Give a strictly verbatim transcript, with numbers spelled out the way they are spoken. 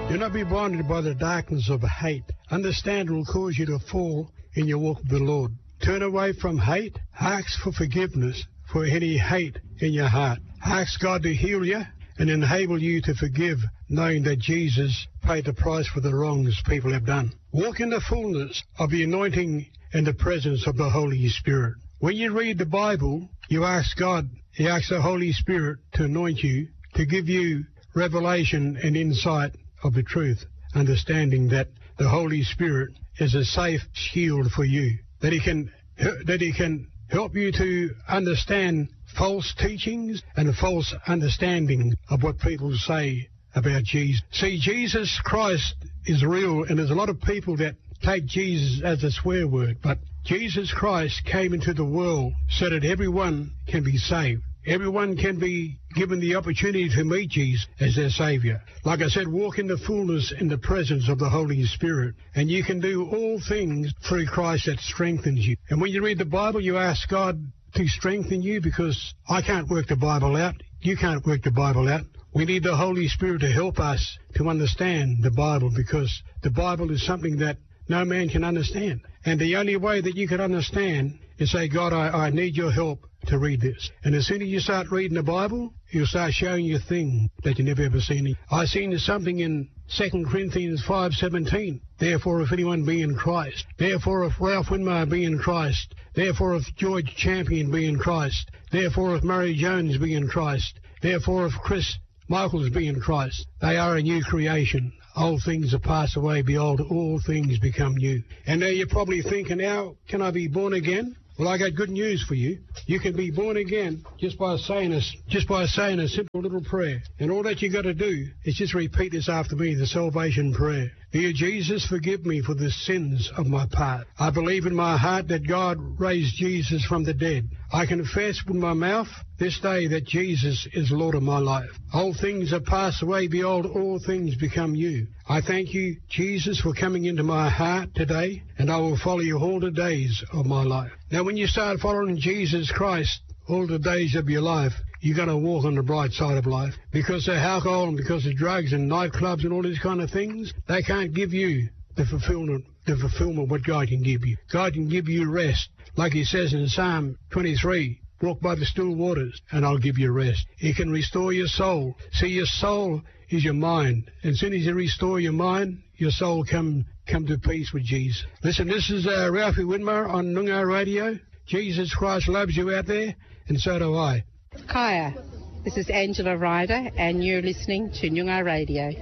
Do not be blinded by the darkness of hate. Understand it will cause you to fall in your walk with the Lord. Turn away from hate. Ask for forgiveness for any hate in your heart. Ask God to heal you and enable you to forgive, knowing that Jesus paid the price for the wrongs people have done. Walk in the fullness of the anointing and the presence of the Holy Spirit. When you read the Bible, you ask God, you ask the Holy Spirit to anoint you, to give you revelation and insight of the truth, understanding that the Holy Spirit is a safe shield for you, that he can that he can help you to understand false teachings and false understanding of what people say about Jesus. See, Jesus Christ is real, and there's a lot of people that take Jesus as a swear word, but Jesus Christ came into the world so that everyone can be saved. Everyone can be given the opportunity to meet Jesus as their Savior. Like I said, walk in the fullness in the presence of the Holy Spirit. And you can do all things through Christ that strengthens you. And when you read the Bible, you ask God to strengthen you, because I can't work the Bible out. You can't work the Bible out. We need the Holy Spirit to help us to understand the Bible, because the Bible is something that no man can understand. And the only way that you can understand is say, God, I, I need your help to read this. And as soon as you start reading the Bible, you'll start showing you things that you never ever seen. I seen something in Second Corinthians five seventeen. Therefore, if anyone be in Christ, therefore if Ralph Winmar be in Christ, therefore if George Champion be in Christ, therefore if Murray Jones be in Christ, therefore if Chris Michaels be in Christ, they are a new creation. Old things are passed away, behold, all things become new. And now you're probably thinking, how can I be born again? Well, I got good news for you. You can be born again just by saying a, just by saying a simple little prayer. And all that you got to do is just repeat this after me, the salvation prayer. Dear Jesus, forgive me for the sins of my past. I believe in my heart that God raised Jesus from the dead. I confess with my mouth this day that Jesus is Lord of my life. Old things are passed away, behold, all things become new. I thank you, Jesus, for coming into my heart today, and I will follow you all the days of my life. Now, when you start following Jesus Christ all the days of your life, you're going to walk on the bright side of life. Because of alcohol and because of drugs and nightclubs and all these kind of things, they can't give you the fulfillment, the fulfillment what God can give you. God can give you rest. Like he says in Psalm twenty-three, walk by the still waters, and I'll give you rest. He can restore your soul. See, your soul is your mind. And as soon as you restore your mind, your soul come come to peace with Jesus. Listen, this is uh, Ralphie Winmar on Noongar Radio. Jesus Christ loves you out there, and so do I. Kaya, this is Angela Ryder, and you're listening to Noongar Radio.